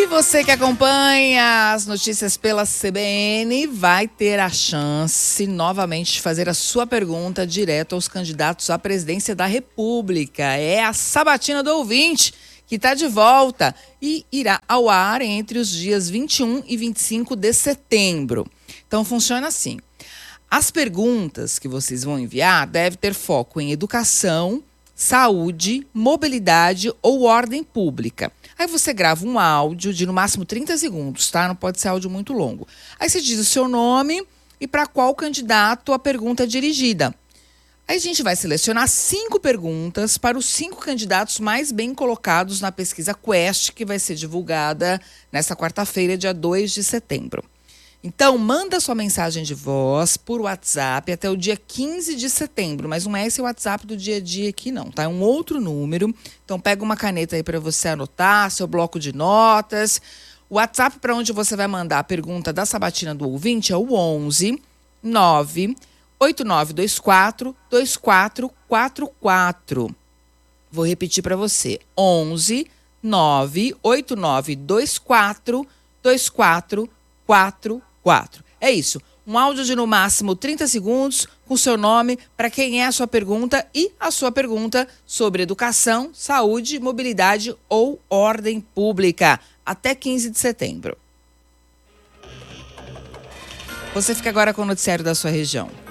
E você que acompanha as notícias pela CBN vai ter a chance novamente de fazer a sua pergunta direto aos candidatos à presidência da República. É a Sabatina do Ouvinte, que está de volta e irá ao ar entre os dias 21 e 25 de setembro. Então funciona assim. As perguntas que vocês vão enviar devem ter foco em educação, saúde, mobilidade ou ordem pública. Aí você grava um áudio de no máximo 30 segundos, tá? Não pode ser áudio muito longo. Aí você diz o seu nome e para qual candidato a pergunta é dirigida. Aí a gente vai selecionar 5 perguntas para os 5 candidatos mais bem colocados na pesquisa Quest, que vai ser divulgada nesta quarta-feira, dia 2 de setembro. Então, manda sua mensagem de voz por WhatsApp até o dia 15 de setembro, mas não é esse WhatsApp do dia a dia aqui não, tá? É um outro número. Então, pega uma caneta aí para você anotar, seu bloco de notas. O WhatsApp para onde você vai mandar a pergunta da Sabatina do Ouvinte é o 11 98924 2444. Vou repetir para você. 11 98924 2444. É isso. Um áudio de no máximo 30 segundos com seu nome, para quem é a sua pergunta e a sua pergunta sobre educação, saúde, mobilidade ou ordem pública. Até 15 de setembro. Você fica agora com o noticiário da sua região.